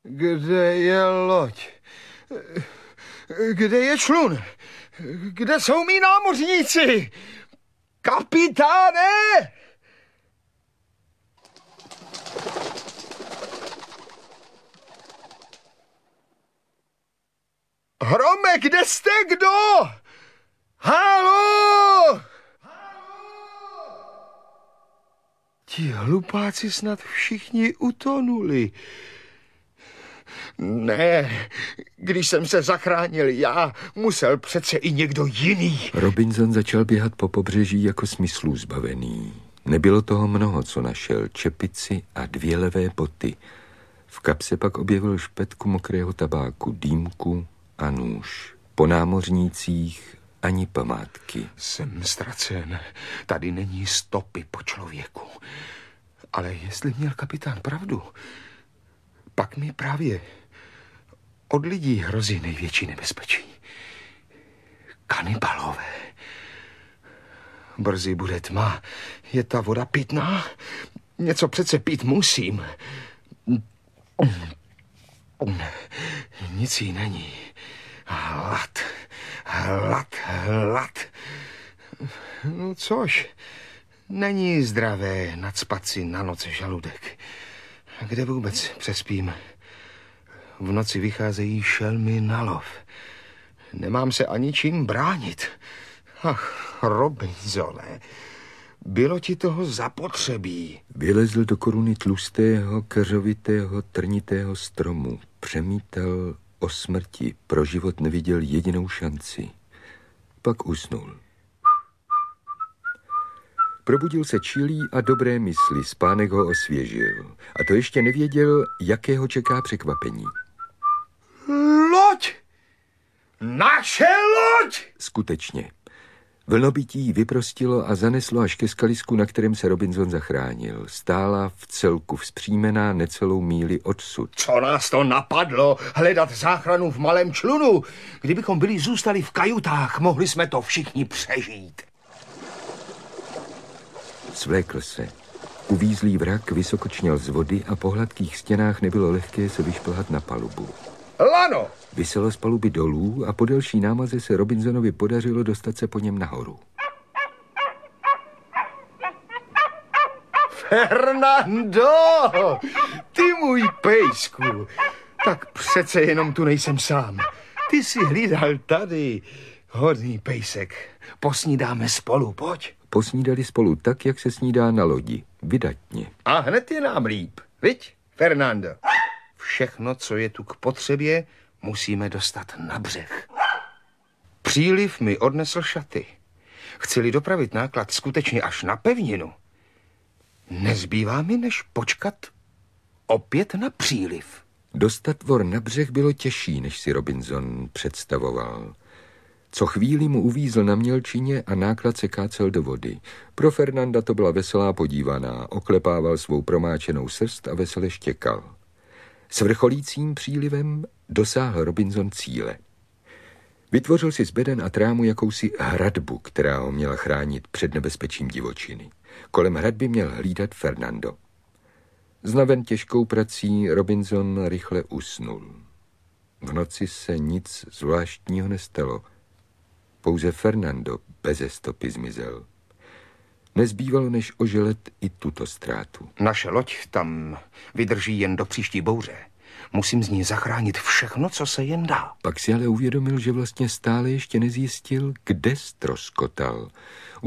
Kde je loď? Kde je člun? Kde jsou mí námořníci? Kapitáne! Hrome, kde jste, kdo? Haló! Ti hlupáci snad všichni utonuli. Ne, když jsem se zachránil já, musel přece i někdo jiný. Robinson začal běhat po pobřeží jako smyslů zbavený. Nebylo toho mnoho, co našel. Čepici a 2 levé boty. V kapse pak objevil špetku mokrého tabáku, dýmku a nůž. Po námořnících ani památky. Jsem ztracen. Tady není stopy po člověku. Ale jestli měl kapitán pravdu, pak mi právě od lidí hrozí největší nebezpečí. Kanibalové. Brzy bude tma. Je ta voda pitná? Něco přece pít musím. Nic jí není. Hlad. No což, není zdravé nacpat si na noc žaludek. Kde vůbec přespím? V noci vycházejí šelmy na lov. Nemám se ani čím bránit. Ach, Robinsone, bylo ti toho zapotřebí. Vylezl do koruny tlustého, keřovitého, trnitého stromu. Přemítal o smrti. Pro život neviděl jedinou šanci. Pak usnul. Probudil se čilý a dobré mysli. Spánek ho osvěžil. A to ještě nevěděl, jakého čeká překvapení. Loď! Naše loď! Skutečně. Vlnobytí vyprostilo a zaneslo až ke skalisku, na kterém se Robinson zachránil. Stála v celku vzpřímená necelou míli odsud. Co nás to napadlo? Hledat záchranu v malém člunu? Kdybychom byli zůstali v kajutách, mohli jsme to všichni přežít. Svlékl se. Uvízlý vrak vysoko čněl z vody a po hladkých stěnách nebylo lehké se vyšplhat na palubu. Lano! Vyselo z paluby dolů a po delší námaze se Robinsonovi podařilo dostat se po něm nahoru. Fernando! Ty můj pejsku! Tak přece jenom tu nejsem sám. Ty jsi hlídal tady. Hodný pejsek. Posnídáme spolu, pojď. Posnídali spolu tak, jak se snídá na lodi. Vydatně. A hned je nám líp, viď, Fernando? Všechno, co je tu k potřebě, musíme dostat na břeh. Příliv mi odnesl šaty. Chci-li dopravit náklad skutečně až na pevninu, nezbývá mi, než počkat opět na příliv. Dostat vor na břeh bylo těžší, než si Robinson představoval. Co chvíli mu uvízl na mělčině a náklad se kácel do vody. Pro Fernanda to byla veselá podívaná. Oklepával svou promáčenou srst a vesele štěkal. S vrcholícím přílivem dosáhl Robinson cíle. Vytvořil si z beden a trámu jakousi hradbu, která ho měla chránit před nebezpečím divočiny. Kolem hradby měl hlídat Fernando. Znaven těžkou prací Robinson rychle usnul. V noci se nic zvláštního nestalo. Pouze Fernando beze stopy zmizel. Nezbývalo, než oželet i tuto ztrátu. Naše loď tam vydrží jen do příští bouře. Musím z ní zachránit všechno, co se jen dá. Pak si ale uvědomil, že vlastně stále ještě nezjistil, kde ztroskotal.